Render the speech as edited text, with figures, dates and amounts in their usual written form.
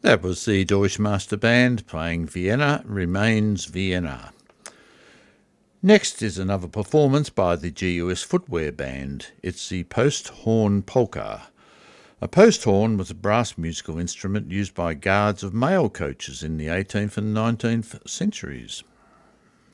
That was the Deutsche Master Band playing Vienna Remains Vienna. Next is another performance by the GUS Footwear Band. It's the post horn polka. A post horn was a brass musical instrument used by guards of mail coaches in the 18th and 19th centuries.